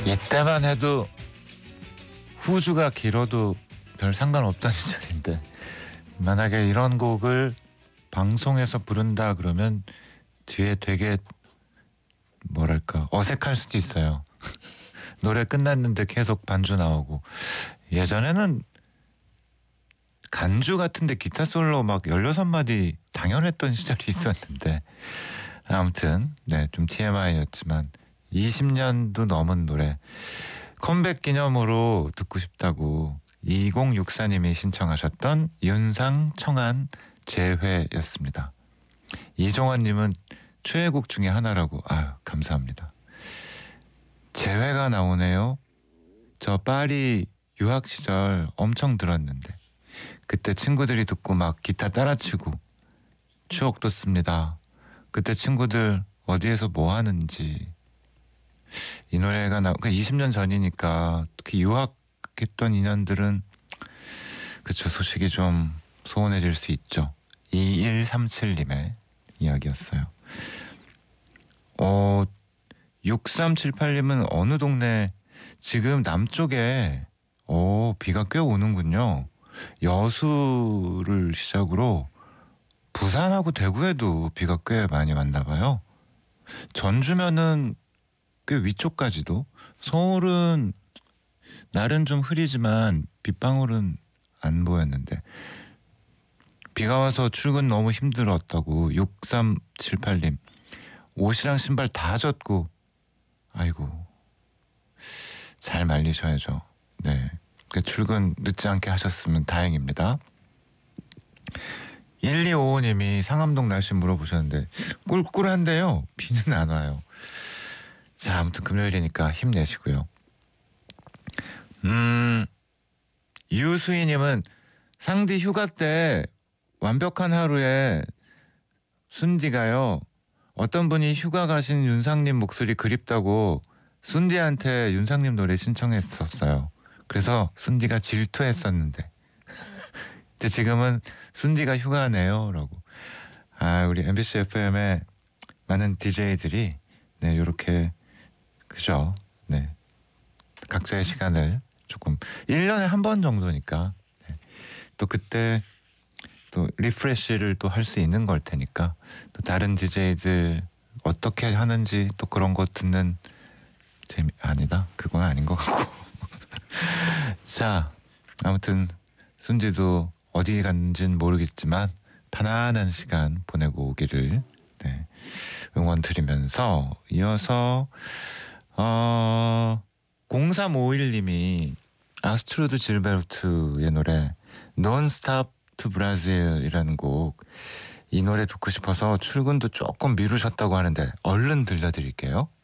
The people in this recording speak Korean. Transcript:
이때만 해도 후주가 길어도 별 상관없던 시절인데 만약에 이런 곡을 방송에서 부른다 그러면 뒤에 되게 뭐랄까 어색할 수도 있어요. 노래 끝났는데 계속 반주 나오고 예전에는 간주 같은데 기타 솔로 막 16마디 당연했던 시절이 있었는데 아무튼 네, 좀 TMI였지만 20년도 넘은 노래 컴백 기념으로 듣고 싶다고 2064님이 신청하셨던 윤상 청한 재회였습니다. 이종환님은 최애곡 중에 하나라고 아유 감사합니다. 재회가 나오네요. 저 파리 유학 시절 엄청 들었는데 그때 친구들이 듣고 막 기타 따라치고 추억 돋습니다. 그때 친구들 어디에서 뭐 하는지 이 노래가 20년 전이니까 특히 유학했던 인연들은 그쵸 소식이 좀 소원해질 수 있죠. 2137님의 이야기였어요. 6378님은 어느 동네 지금 남쪽에 비가 꽤 오는군요. 여수를 시작으로 부산하고 대구에도 비가 꽤 많이 왔나 봐요. 전주면은 꽤 위쪽까지도 서울은 날은 좀 흐리지만 빗방울은 안 보였는데 비가 와서 출근 너무 힘들었다고 6378님 옷이랑 신발 다 젖고 아이고 잘 말리셔야죠. 네, 출근 늦지 않게 하셨으면 다행입니다. 1255님이 상암동 날씨 물어보셨는데 꿀꿀한데요. 비는 안 와요. 자 아무튼 금요일이니까 힘내시고요. 유수희님은 상디 휴가 때 완벽한 하루에 순디가요. 어떤 분이 휴가 가신 윤상님 목소리 그립다고 순디한테 윤상님 노래 신청했었어요. 그래서 순디가 질투했었는데 근데 지금은 순디가 휴가네요 라고. 우리 MBC FM의 많은 DJ들이 네 이렇게 그죠. 네 각자의 시간을 조금 1년에 한 번 정도니까 네. 또 그때 또 리프레시를 또 할 수 있는 걸 테니까 또 다른 DJ들 어떻게 하는지 또 그런 거 듣는 재미 아니다. 그건 아닌 것 같고 자 아무튼 순디도 어디 갔는지는 모르겠지만 편안한 시간 보내고 오기를 네, 응원 드리면서 이어서 0351님이 아스트루드 질베르트의 노래 논스탑 투 브라질이라는 곡 이 노래 듣고 싶어서 출근도 조금 미루셨다고 하는데 얼른 들려드릴게요.